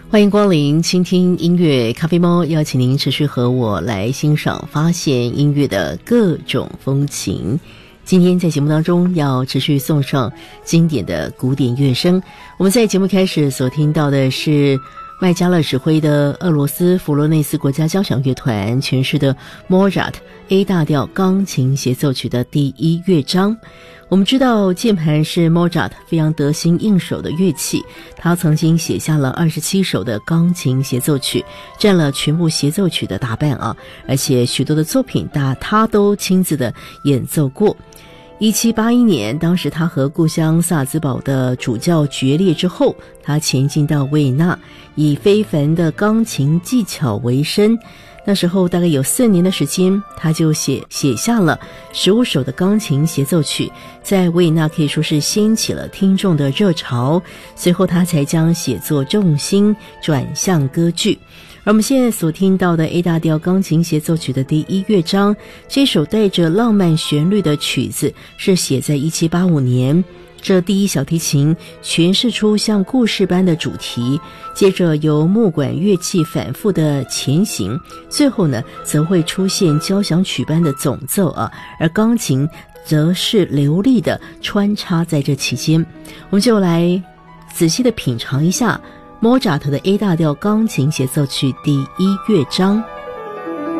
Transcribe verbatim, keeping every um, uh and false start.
欢迎光临倾听音乐咖啡猫，邀请您持续和我来欣赏发现音乐的各种风情。今天在节目当中要持续送上经典的古典乐声。我们在节目开始所听到的是麦加勒指挥的俄罗斯弗罗内斯国家交响乐团诠释的莫扎特 A 大调钢琴协奏曲的第一乐章。我们知道键盘是莫扎特非常得心应手的乐器，他曾经写下了二十七首的钢琴协奏曲，占了全部协奏曲的大半啊，而且许多的作品大他都亲自的演奏过。一七八一年，当时他和故乡萨尔兹堡的主教决裂之后，他前进到维也纳，以非凡的钢琴技巧为生。那时候大概有四年的时间，他就写写下了十五首的钢琴协奏曲，在维也纳可以说是掀起了听众的热潮。随后他才将写作重心转向歌剧。而我们现在所听到的 A 大调钢琴协奏曲的第一乐章，这首带着浪漫旋律的曲子是写在一七八五年。这第一小提琴诠释出像故事般的主题，接着由木管乐器反复的前行，最后呢则会出现交响曲般的总奏啊，而钢琴则是流利的穿插在这期间。我们就来仔细的品尝一下莫扎特的 A 大调钢琴协奏曲第一乐章。